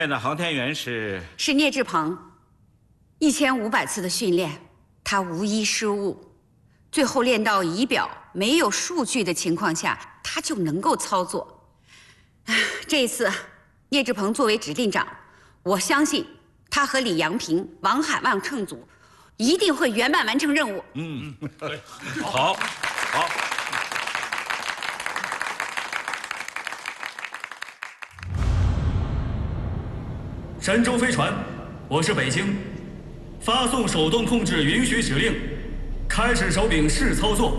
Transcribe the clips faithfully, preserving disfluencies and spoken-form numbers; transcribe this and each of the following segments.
的航天员是是聂志鹏，一千五百次的训练，他无一失误，最后练到仪表没有数据的情况下，他就能够操作。这一次，聂志鹏作为指令长，我相信他和李阳平、王海旺乘组一定会圆满完成任务。 嗯，对，好，好。 神舟飞船，我是北京，发送手动控制允许指令，开始手柄试操作。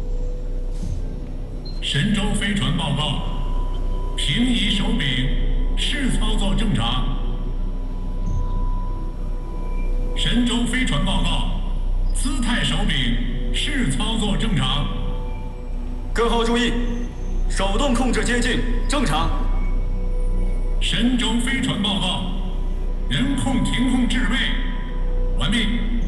神舟飞船报告，平移手柄试操作正常。神舟飞船报告，姿态手柄试操作正常。 各号注意，手动控制接近正常。 神舟飞船报告。 人控停控制位，完毕。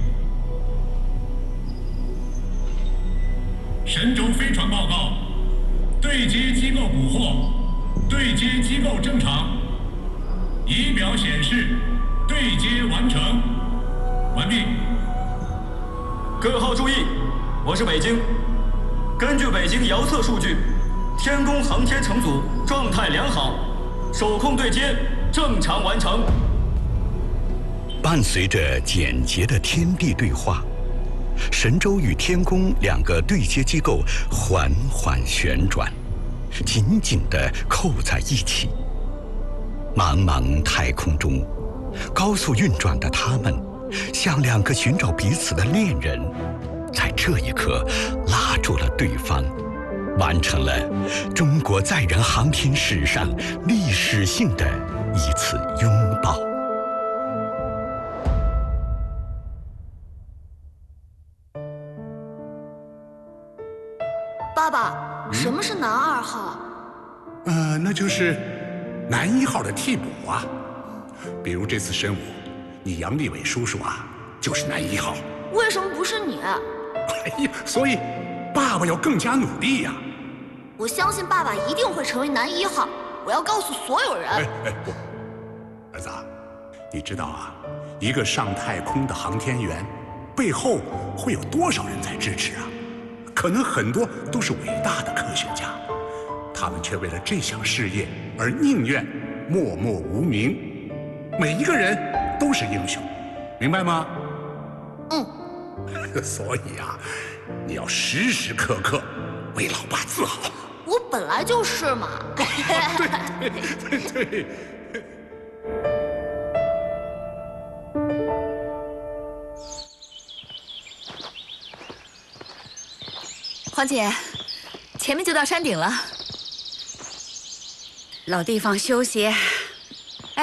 神舟飞船报告，对接机构捕获，对接机构正常。仪表显示，对接完成，完毕。 各号注意，我是北京。根据北京遥测数据，天宫航天乘组状态良好，手控对接正常完成。 伴随着简洁的天地对话，神舟与天宫两个对接机构缓缓旋转，紧紧地扣在一起。茫茫太空中，高速运转的他们，像两个寻找彼此的恋人，在这一刻拉住了对方，完成了中国载人航天史上历史性的一次拥抱。 爸爸，什么是男二号？ 呃，那就是男一号的替补啊。比如这次申武，你杨利伟叔叔啊，就是男一号。 为什么不是你？ 哎呀，所以爸爸要更加努力呀。 我相信爸爸一定会成为男一号。我要告诉所有人。 哎哎，不，儿子，你知道啊，一个上太空的航天员，背后会有多少人在支持啊？ 可能很多都是伟大的科学家，他们却为了这项事业而宁愿默默无名。每一个人都是英雄，明白吗？ 嗯。 所以啊，你要时时刻刻为老爸自豪。 我本来就是嘛。 对对对对。 黄姐，前面就到山顶了。 老地方休息，